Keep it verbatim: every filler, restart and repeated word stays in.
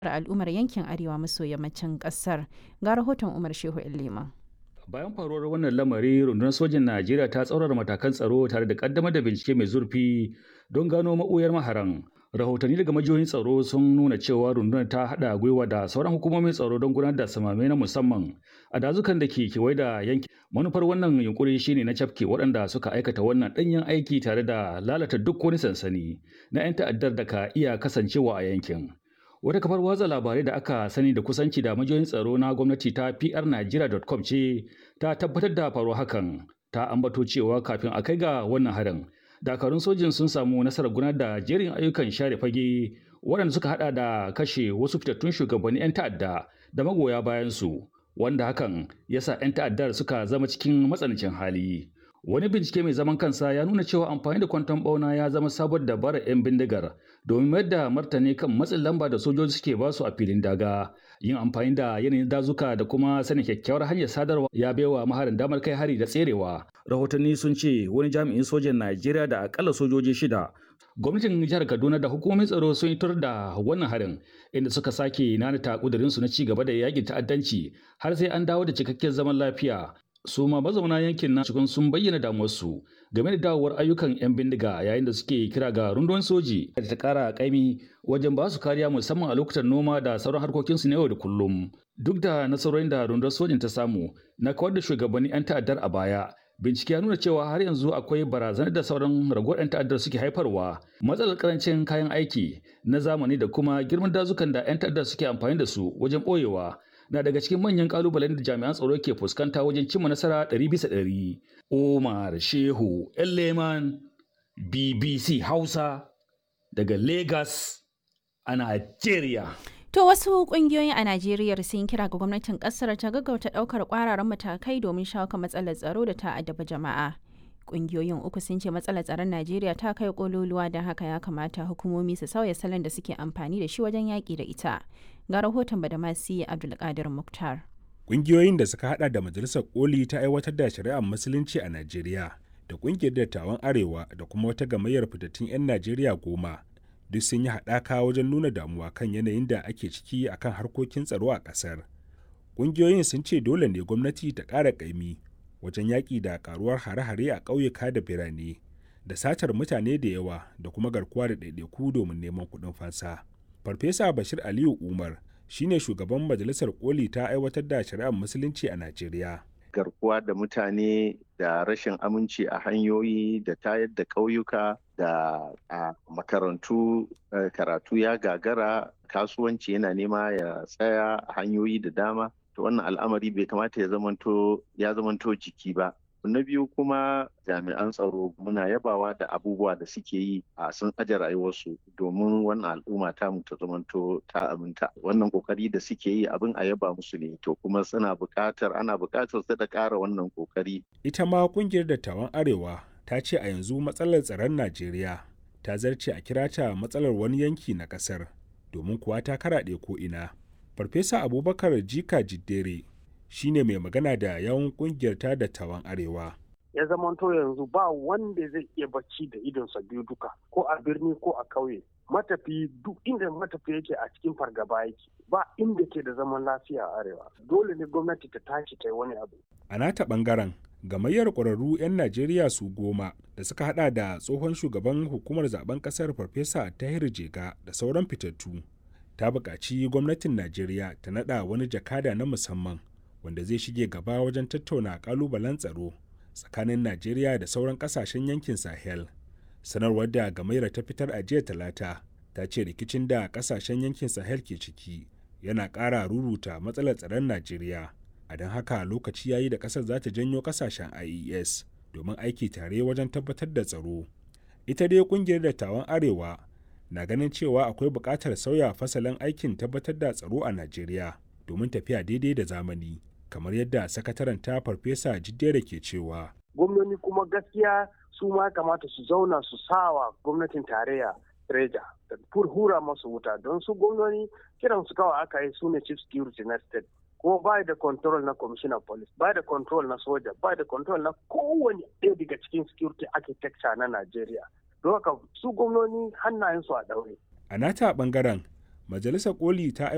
al'ummar yankin arewa maso yammacin ƙasar. Ga rahoton Umar Shehu Illima. Bayan faruwar wannan lamari, rundunar sojin Najeriya ta tsaurara matakan tsaro tare da kaddamar da bincike mai zurfi don gano maɓoyar maharan. Rahotanni daga majiyoyin tsaro sun nuna cewa rundunar ta haɗa gwiwa da sauran hukumomin tsaro don gudanar da samame na musamman a dazukan da ke kewaye da yankin. Manufar wannan yunkuri shine na cafke waɗanda suka aikata wannan ɗanyen aiki tare da lalata duk wani sansani na 'yan ta'addar da ka iya kasancewa a yankin. Wata kafar watsa labarai da aka sani da kusanci da majiyoyin tsaro na gwamnati ta p r nigeria dot com ce ta tabbatar da faruwar hakan. Ta ambato cewa kafin a kai ga wannan harin, dakarun sojin sun samu nasarar gudanar da jerin ayyukan share fage waɗanda suka hada da kashe wasu fitattun shugabanni 'yan ta'adda da magoya bayansu, wanda hakan ya sa 'yan ta'addar suka zama cikin matsanancin hali. Wani bincike mai zaman kansa ya nuna cewa amfani da kwanton bauna ya zama sabuwar dabarar 'yan bindigar domin mayar da martani kan matsin lamba da sojoji suke basu a filin daga. Yin amfani da yanayin dazuka da kuma sanin kyakkyawar hanyar sadarwa ya baiwa maharin damar kai hari da tserewa. Rahotanni sun ce wani jami'in sojan Najeriya da akalla sojoji shida. Gwamnatin jihar Kaduna da hukumomin tsaro sun yi tur da wannan harin, inda suka sake nanata kudurinsu na ci gaba da yakin ta'addanci har sai an dawo da cikakken zaman lafiya. Su ma mazauna yankin na cikin sun bayyana damuwarsu game da dawowar ayyukan 'yan bindiga, yayin da suke kira ga rundunar soji da ta kara kaimi wajen ba su kariya musamman a lokutan noma da sauran harkokinsu na yau da kullum. Duk da nasarorin da rundunar sojin ta samu na kawar da shugabanni 'yan ta'addar a baya, bincike ya nuna cewa har yanzu akwai barazanar da sauran ragowar 'yan ta'addar suke haifarwa. Matsalar karancin kayan aiki na zamani da kuma girman dazukan da 'yan ta'addar suke amfani da su wajen ɓoyewa na daga cikin manyan kalubalen da jami'an tsaro ke fuskanta wajen cimma nasara ɗari bisa ɗari. Umar Shehu Elleman, B B C Hausa daga Lagos a Najeriya. To wasu kungiyoyi a Najeriya sun kira ga gwamnatin kasar ta gaggauta daukar kwararan matakai domin shawo kan matsalar tsaro da ta addaba jama'a. Kungiyoyin uku sun ce matsalar tsaron Najeriya ta kai kololuwa, don haka ya kamata hukumomi su sauya salon da suke amfani da shi wajen yaƙi da ita. Ga rahoton Badamasi Abdulkadir Muktar. Kungiyoyin da suka hada da Majalisar Koli ta aiwatar da shari'ar musulunci a Najeriya da kungiyar dattawan Arewa da kuma wata gamayyar fitattun 'yan Najeriya goma duk sun yi haɗaka wajen nuna damuwa kan yanayin da ake ciki akan harkokin tsaro a ƙasar. Kungiyoyin sun ce dole ne gwamnati ta ƙara ƙaimi wajen yaƙi da ƙaruwar hare-hare a ƙauyuka da birane da satar mutane da yawa da kuma garkuwa da ɗaiɗaiku domin neman kuɗin fansa. Farfesa Bashir Aliyu Umar shine shugaban Majalisar Koli ta aiwatar da shari'ar musulunci a Najeriya. Garkuwa da mutane da rashin aminci a hanyoyi da tayar da ƙauyuka da a makarantu karatu ya gagara, kasuwanci yana nema ya tsaya a hanyoyi da dama. To wannan al'amari bai kamata ya zamanto ya zamanto jiki ba. Na biyu kuma jami'an tsaro muna yabawa da abubuwa da suke yi a sun aje rayuwarsu domin wannan al'umma ta mu ta zamanto ta aminta. Wannan kokari da suke yi abin a yaba musu ne, to kuma suna buƙatar ana buƙatar su da ƙara wannan kokari. Ita ma kungiyar dattawan Arewa ta ce a yanzu matsalar tsaron Najeriya ta zarce a kira ta matsalar wani yanki na ƙasar, domin kuwa ta karaɗe ko ina. Farfesa Abubakar Jika Jiddere shine mai magana da yawan kungiyar ta dattawan Arewa. Ya zamanto yanzu ba wanda zai iya bacci da idonsa biyu duka, ko a birni ko a kauye. Matafi duk inda matafi yake a cikin fargaba yake, ba inda ke da zaman lafiya a Arewa. Dole ne gwamnati ta tashi ta yi wani abu. A nata bangaren, gamayyar ƙwararru 'yan Najeriya su goma da suka hada da tsohon shugaban hukumar zaben ƙasar Farfesa Tahir Jega da sauran fitattu, ta buƙaci gwamnatin Najeriya ta naɗa wani jakada na musamman wanda zai shige gaba wajen tattauna kalubalen tsaro tsakanin Najeriya da sauran kasashen yankin Sahel. Sanarwar da gamayyar ta fitar a jiya Talata ta ce rikicin da kasashen yankin Sahel ke ciki yana ƙara ruruta matsalar tsaron Najeriya. A don haka lokaci yayi da ƙasar za ta janyo kasashen I E S domin aiki tare wajen tabbatar da tsaro. Ita dai ƙungiyar dattawan Arewa na ganin cewa akwai buƙatar sauya fasalin aikin tabbatar da tsaro a Najeriya domin tafiya daidai da zamani. Kamar yadda sakataren ta Farfesa Jiddere ke cewa. Gwamnoni kuma gaskiya su ma kamata su zauna su sawa gwamnatin tarayya reja da hura masu wuta, don su gwamnoni kiran su kawai aka yi su ne chief security na state, kuma ba da control na commissioner police, ba da control na soja, ba da control na kowane ɗaya daga cikin security architecture na Najeriya. Don haka su gwamnoni hannayensu a ɗaure. A nata bangaren Majalisar Koli ta